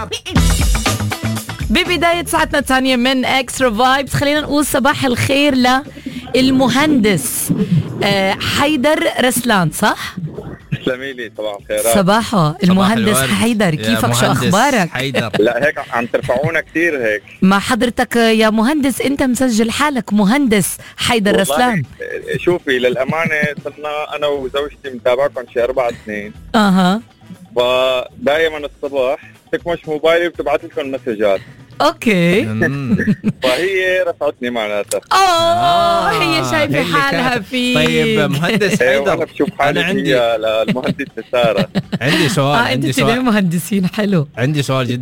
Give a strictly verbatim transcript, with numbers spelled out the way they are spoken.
ببداية ساعتنا الثانية من اكسترا فايبس خلينا نقول صباح الخير للمهندس آه حيدر رسلان، صح؟ تسلمي لي، صباح الخيرات. صباحه المهندس الورد. حيدر، كيفك؟ شو اخبارك؟ حيدر. لا هيك عم ترفعونا كثير هيك. مع حضرتك يا مهندس، انت مسجل حالك مهندس حيدر رسلان. شوفي للأمانة صرنا أنا وزوجتي متابعكم شي أربع سنين. اها فدائما الصبح تكمش موبايلي وبتبعت لكم مسجات. اوكي. فهي رفعتني معناتها. اوه هي شايفه حالها فيك. طيب مهندس ايوه انا حيدر، بشوف حالي أنا عندي فيها للمهندسة سارة. عندي سؤال اه عندي انتوا اثنين سؤال مهندسين، حلو. عندي سؤال جدا